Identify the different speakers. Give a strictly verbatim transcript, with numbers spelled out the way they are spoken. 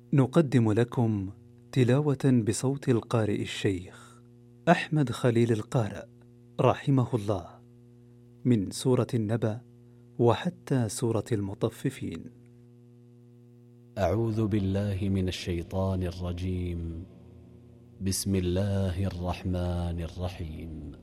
Speaker 1: نقدم لكم تلاوة بصوت القارئ الشيخ أحمد خليل القارئ رحمه الله من سورة النبأ وحتى سورة المطففين.
Speaker 2: أعوذ بالله من الشيطان الرجيم. بسم الله الرحمن الرحيم.